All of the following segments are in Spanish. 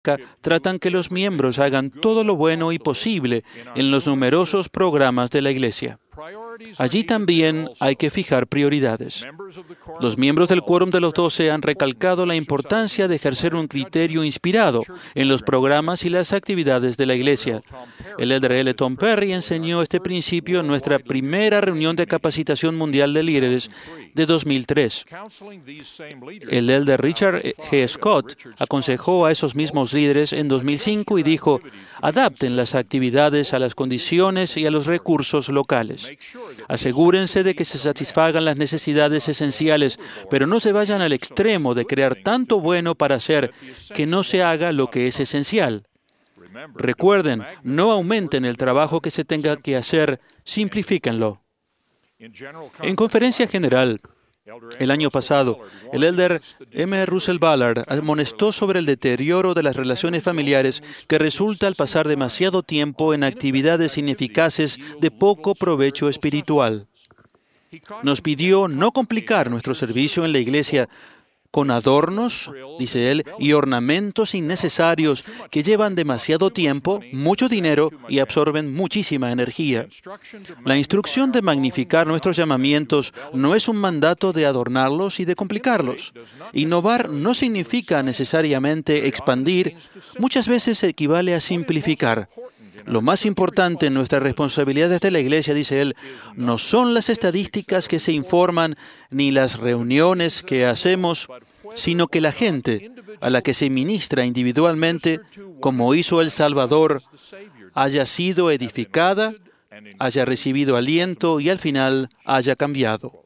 tratan que los miembros hagan todo lo bueno y posible en los numerosos programas de la Iglesia. Allí también hay que fijar prioridades. Los miembros del Quórum de los 12 han recalcado la importancia de ejercer un criterio inspirado en los programas y las actividades de la Iglesia. El elder L. Tom Perry enseñó este principio en nuestra primera reunión de capacitación mundial de líderes de 2003. El elder Richard G. Scott aconsejó a esos mismos líderes en 2005 y dijo: adapten las actividades a las condiciones y a los recursos locales. Asegúrense de que se satisfagan las necesidades esenciales, pero no se vayan al extremo de crear tanto bueno para hacer que no se haga lo que es esencial. Recuerden, no aumenten el trabajo que se tenga que hacer, simplifíquenlo. En conferencia general, el año pasado, el elder M. Russell Ballard amonestó sobre el deterioro de las relaciones familiares que resulta al pasar demasiado tiempo en actividades ineficaces de poco provecho espiritual. Nos pidió no complicar nuestro servicio en la iglesia con adornos, dice él, y ornamentos innecesarios que llevan demasiado tiempo, mucho dinero y absorben muchísima energía. La instrucción de magnificar nuestros llamamientos no es un mandato de adornarlos y de complicarlos. Innovar no significa necesariamente expandir, muchas veces equivale a simplificar. Lo más importante en nuestras responsabilidades de la Iglesia, dice él, no son las estadísticas que se informan ni las reuniones que hacemos, sino que la gente a la que se ministra individualmente, como hizo el Salvador, haya sido edificada, haya recibido aliento y al final haya cambiado.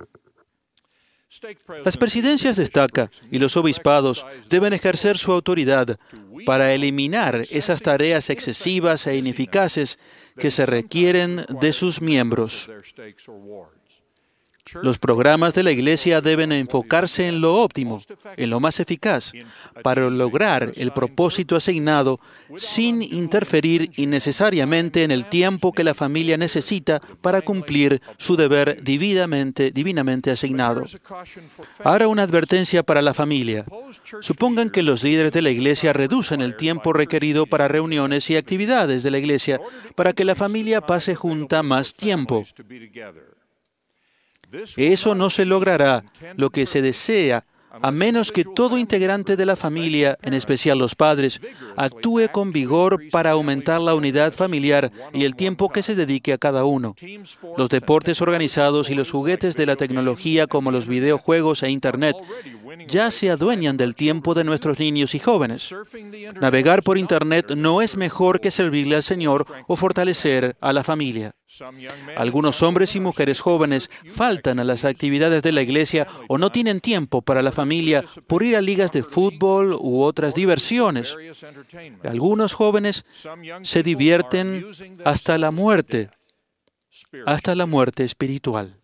Las presidencias de estaca y los obispados deben ejercer su autoridad para eliminar esas tareas excesivas e ineficaces que se requieren de sus miembros. Los programas de la Iglesia deben enfocarse en lo óptimo, en lo más eficaz, para lograr el propósito asignado sin interferir innecesariamente en el tiempo que la familia necesita para cumplir su deber divinamente asignado. Ahora una advertencia para la familia. Supongan que los líderes de la Iglesia reducen el tiempo requerido para reuniones y actividades de la Iglesia para que la familia pase junta más tiempo. Eso no se logrará lo que se desea a menos que todo integrante de la familia, en especial los padres, actúe con vigor para aumentar la unidad familiar y el tiempo que se dedique a cada uno. Los deportes organizados y los juguetes de la tecnología como los videojuegos e Internet ya se adueñan del tiempo de nuestros niños y jóvenes. Navegar por Internet no es mejor que servirle al Señor o fortalecer a la familia. Algunos hombres y mujeres jóvenes faltan a las actividades de la iglesia o no tienen tiempo para la familia por ir a ligas de fútbol u otras diversiones. Algunos jóvenes se divierten hasta la muerte espiritual.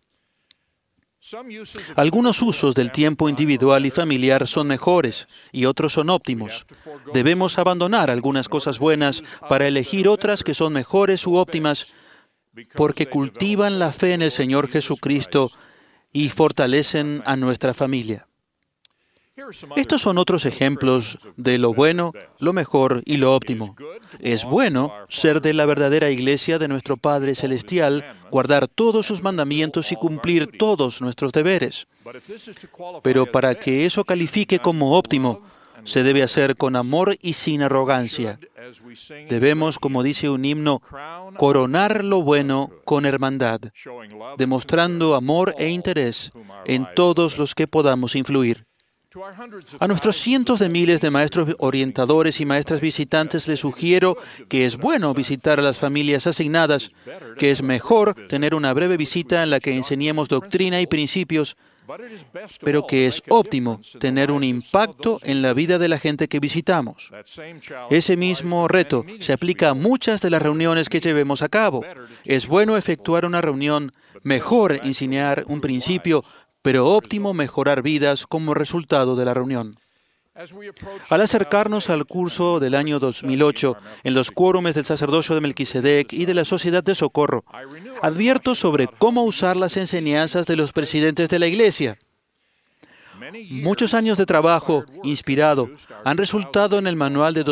Algunos usos del tiempo individual y familiar son mejores y otros son óptimos. Debemos abandonar algunas cosas buenas para elegir otras que son mejores u óptimas porque cultivan la fe en el Señor Jesucristo y fortalecen a nuestra familia. Estos son otros ejemplos de lo bueno, lo mejor y lo óptimo. Es bueno ser de la verdadera iglesia de nuestro Padre Celestial, guardar todos sus mandamientos y cumplir todos nuestros deberes. Pero para que eso califique como óptimo, se debe hacer con amor y sin arrogancia. Debemos, como dice un himno, coronar lo bueno con hermandad, demostrando amor e interés en todos los que podamos influir. A nuestros cientos de miles de maestros orientadores y maestras visitantes les sugiero que es bueno visitar a las familias asignadas, que es mejor tener una breve visita en la que enseñemos doctrina y principios, pero que es óptimo tener un impacto en la vida de la gente que visitamos. Ese mismo reto se aplica a muchas de las reuniones que llevemos a cabo. Es bueno efectuar una reunión, mejor enseñar un principio, pero óptimo mejorar vidas como resultado de la reunión. Al acercarnos al curso del año 2008 en los quórumes del sacerdocio de Melquisedec y de la Sociedad de Socorro, advierto sobre cómo usar las enseñanzas de los presidentes de la Iglesia. Muchos años de trabajo inspirado han resultado en el manual de